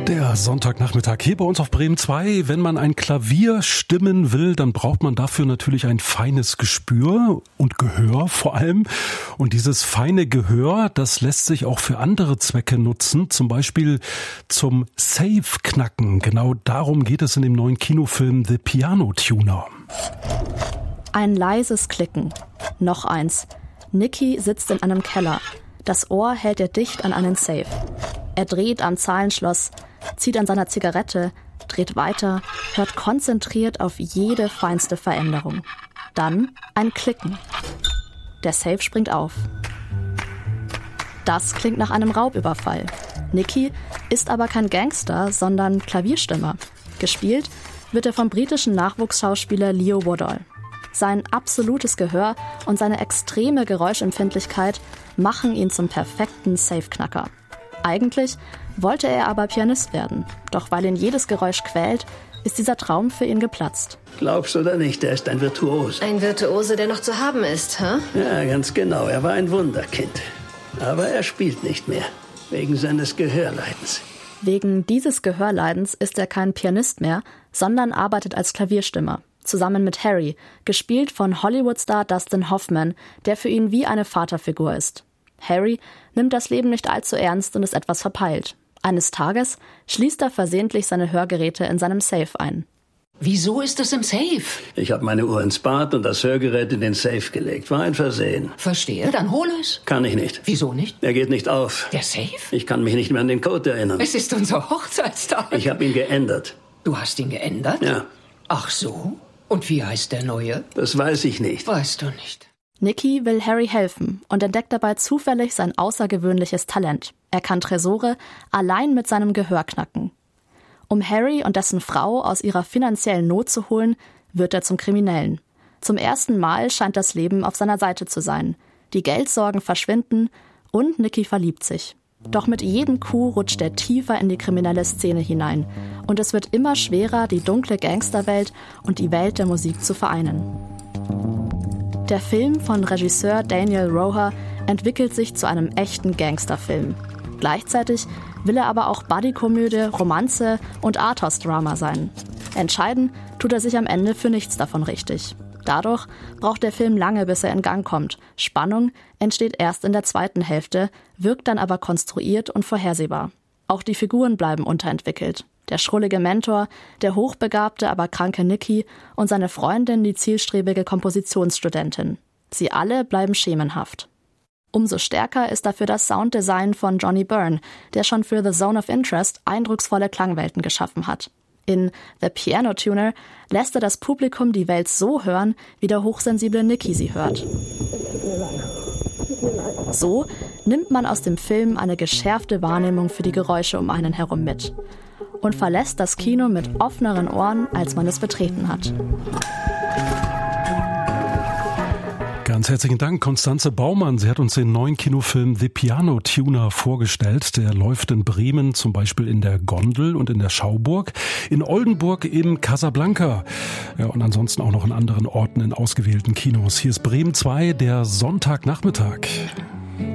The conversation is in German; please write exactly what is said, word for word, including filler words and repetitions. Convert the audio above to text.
Der Sonntagnachmittag hier bei uns auf Bremen zwei. Wenn man ein Klavier stimmen will, dann braucht man dafür natürlich ein feines Gespür und Gehör vor allem. Und dieses feine Gehör, das lässt sich auch für andere Zwecke nutzen, zum Beispiel zum Safe-Knacken. Genau darum geht es in dem neuen Kinofilm The Piano Tuner. Ein leises Klicken. Noch eins. Nicky sitzt in einem Keller. Das Ohr hält er dicht an einen Safe. Er dreht am Zahlenschloss, zieht an seiner Zigarette, dreht weiter, hört konzentriert auf jede feinste Veränderung. Dann ein Klicken. Der Safe springt auf. Das klingt nach einem Raubüberfall. Nicky ist aber kein Gangster, sondern Klavierstimmer. Gespielt wird er vom britischen Nachwuchsschauspieler Leo Woodall. Sein absolutes Gehör und seine extreme Geräuschempfindlichkeit machen ihn zum perfekten Safe-Knacker. Eigentlich wollte er aber Pianist werden. Doch weil ihn jedes Geräusch quält, ist dieser Traum für ihn geplatzt. Glaubst oder nicht, er ist ein Virtuose. Ein Virtuose, der noch zu haben ist, hä? Huh? Ja, ganz genau. Er war ein Wunderkind. Aber er spielt nicht mehr. Wegen seines Gehörleidens. Wegen dieses Gehörleidens ist er kein Pianist mehr, sondern arbeitet als Klavierstimmer. Zusammen mit Harry, gespielt von Hollywood-Star Dustin Hoffman, der für ihn wie eine Vaterfigur ist. Harry nimmt das Leben nicht allzu ernst und ist etwas verpeilt. Eines Tages schließt er versehentlich seine Hörgeräte in seinem Safe ein. Wieso ist das im Safe? Ich habe meine Uhr ins Bad und das Hörgerät in den Safe gelegt. War ein Versehen. Verstehe, dann hol es. Kann ich nicht. Wieso nicht? Er geht nicht auf. Der Safe? Ich kann mich nicht mehr an den Code erinnern. Es ist unser Hochzeitstag. Ich habe ihn geändert. Du hast ihn geändert? Ja. Ach so? Und wie heißt der neue? Das weiß ich nicht. Weißt du nicht. Nicky will Harry helfen und entdeckt dabei zufällig sein außergewöhnliches Talent. Er kann Tresore allein mit seinem Gehör knacken. Um Harry und dessen Frau aus ihrer finanziellen Not zu holen, wird er zum Kriminellen. Zum ersten Mal scheint das Leben auf seiner Seite zu sein. Die Geldsorgen verschwinden und Nicky verliebt sich. Doch mit jedem Coup rutscht er tiefer in die kriminelle Szene hinein. Und es wird immer schwerer, die dunkle Gangsterwelt und die Welt der Musik zu vereinen. Der Film von Regisseur Daniel Roher entwickelt sich zu einem echten Gangsterfilm. Gleichzeitig will er aber auch Buddy-Komödie, Romanze und Arthouse-Drama sein. Entscheiden tut er sich am Ende für nichts davon richtig. Dadurch braucht der Film lange, bis er in Gang kommt. Spannung entsteht erst in der zweiten Hälfte, wirkt dann aber konstruiert und vorhersehbar. Auch die Figuren bleiben unterentwickelt. Der schrullige Mentor, der hochbegabte, aber kranke Nicky und seine Freundin, die zielstrebige Kompositionsstudentin. Sie alle bleiben schemenhaft. Umso stärker ist dafür das Sounddesign von Johnny Byrne, der schon für The Zone of Interest eindrucksvolle Klangwelten geschaffen hat. In The Piano Tuner lässt er das Publikum die Welt so hören, wie der hochsensible Nicky sie hört. So nimmt man aus dem Film eine geschärfte Wahrnehmung für die Geräusche um einen herum mit und verlässt das Kino mit offeneren Ohren, als man es betreten hat. Ganz herzlichen Dank, Konstanze Baumann. Sie hat uns den neuen Kinofilm The Piano Tuner vorgestellt. Der läuft in Bremen zum Beispiel in der Gondel und in der Schauburg, in Oldenburg im Casablanca, ja, und ansonsten auch noch in anderen Orten in ausgewählten Kinos. Hier ist Bremen zwei, der Sonntagnachmittag.